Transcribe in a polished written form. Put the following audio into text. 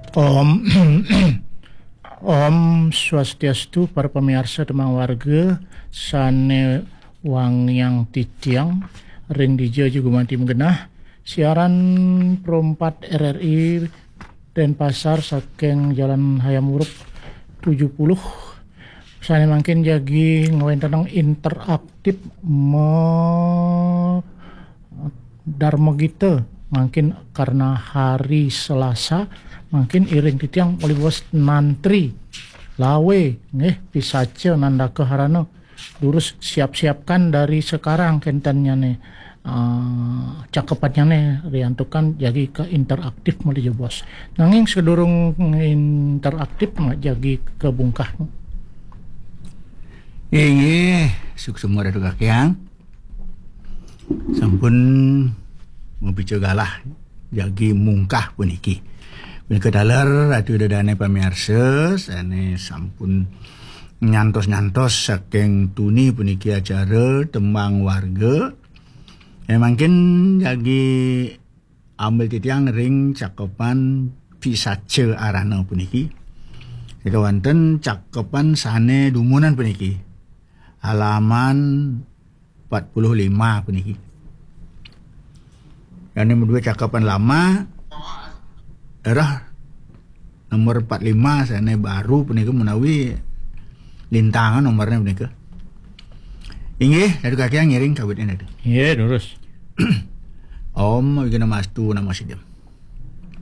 Om Om Swastiastu para pemirsa demang warga sane wangyang titiang ring dijo juga mati mengenah siaran perempat RRI Denpasar saking Jalan Hayam Wuruk 70 sane makin jagi ngawen tentang interaktif Dharma Gita makin karena hari Selasa makin iring titiang oleh bos nantri lawe pisace nanda ke harano durus siap-siapkan dari sekarang kentannya nih cakepannya nih riantukan jadi ke interaktif mulai bos nanging sedurung interaktif nggak jadi ke bungkah suksumur ada kakyang sampun mabicagalah jagi mungkah puniki punika dalar atu dadane pamirsa sane sampun nyantos saking tuni puniki acara tembang warga mungkin jagi ambil titiang ring cakepan pisace arana puniki wonten cakepan sane dumunan puniki halaman 45 puniki. Yang nomor 2 cakapan lama nomor 45 sana baru punika menawi lintangan nomornya punika. Inggih dari kaki yang ngiring kawitnya ada. Iya, lurus. Om wigana mastu nama sidam.